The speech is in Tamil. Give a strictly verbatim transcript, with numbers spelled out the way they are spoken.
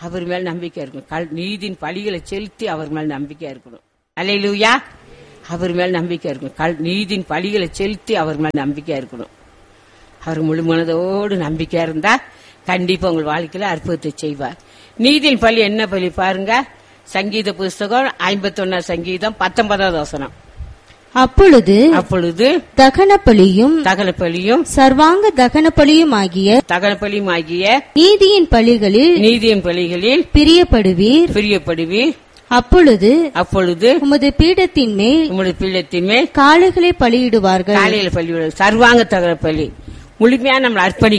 அவர் மேல் நம்பிக்கை இருக்கணும். நீதியின் பலிகளை செலுத்தி அவர் மேல் நம்பிக்கையா இருக்கணும். அல்லேலூயா. அவர் மேல் நம்பிக்கை இருக்கணும். நீதியின் பலிகளை செலுத்தி அவர் மேல் நம்பிக்கையா இருக்கணும். அவர் முழு மனதோடு நம்பிக்கையா இருந்தா கண்டிப்பா உங்கள் வாழ்க்கையில அற்புதத்தை செய்வார். நீதியின் பலி என்ன பலி பாருங்க. சங்கீத புஸ்தகம் ஐம்பத்தி ஒன்னாம் சங்கீதம் பத்தொன்பதாவது வசனம். அப்பொழுது அப்பொழுது தகன பலியும் தகன பலியும் சர்வாங்க தகன பலியும் ஆகிய தகன பலியும் ஆகிய நீதியின் பலிகளில் நீதியின் பலிகளில் பிரியப்படுவீர் பிரியப்படுவீர். அப்பொழுது அப்பொழுது உமது பீடத்தின் மேல் உங்களுடைய பீடத்தின் மேல் காளைகளை பலியிடுவார்கள். காலையில பலி சர்வாங்க தகன பலி முழுமையா நம்ம அர்ப்பணி